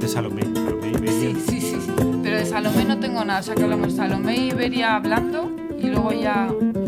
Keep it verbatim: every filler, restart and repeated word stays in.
Salomé. Salomé Iberia. Sí, sí, sí, sí. Pero de Salomé no tengo nada. O sea que hablamos de Salomé y Iberia hablando y luego ya